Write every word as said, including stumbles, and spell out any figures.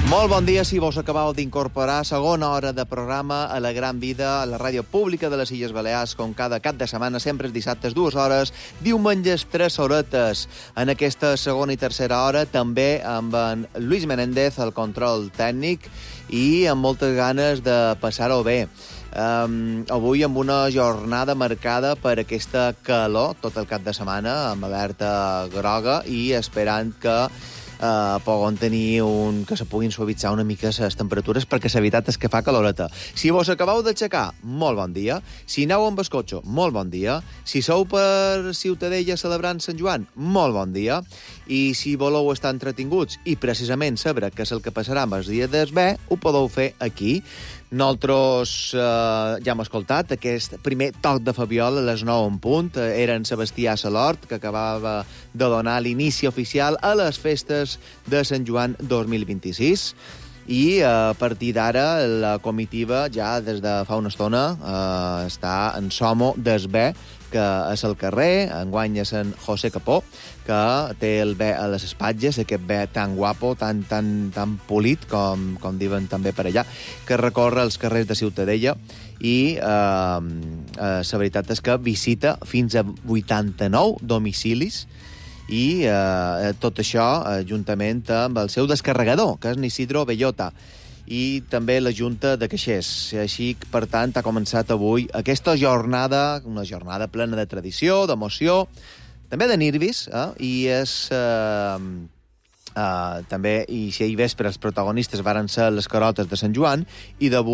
Molt bon dia, si vos acabeu d'incorporar segona hora de programa a la Gran Vida, a la ràdio pública de les Illes Balears, com cada cap de setmana, sempre els dissabtes dues hores, diumenges tres horetes. En aquesta segona i tercera hora, també amb en Luis Menéndez, el control tècnic, i amb moltes ganes de passar-ho bé. Um, avui amb una jornada marcada per aquesta calor tot el cap de setmana, amb alerta groga i esperant que Uh, poden tenir un... que se puguin suavitzar una mica les temperatures, perquè la veritat és que fa caloreta. Si vos acabeu d'aixecar, molt bon dia. Si aneu amb el cotxe, molt bon dia. Si sou per Ciutadella celebrant Sant Joan, molt bon dia. I si voleu estar entretinguts i precisament saber què és el que passarà amb els dies del bé, ho podeu fer aquí. Nosaltres eh, ja hem escoltat aquest primer toc de Fabiola a les nou en punt. Era en Sebastià Salort, que acabava de donar l'inici oficial a les festes de Sant Joan dos mil vint-i-sis. I a partir d'ara la comitiva ja des de fa una estona eh, està en Somo des bé, que és al carrer. Enguany és en José Capó, que té el bé a les espatges, aquest bé tan guapo, tan, tan, tan polit, com, com diuen també per allà, que recorre els carrers de Ciutadella i eh, eh, la veritat és que visita fins a vuitanta-nou domicilis i eh, tot això eh, juntament amb el seu descarregador, que és Isidro Bellota, i també la Junta de Caixers. Així, per tant, ha començat avui aquesta jornada, una jornada plena de tradició, d'emoció, també de nervis, eh? I és... Eh, eh, també, i si ahir vespre els protagonistes varen ser les carotes de Sant Joan, i d'avui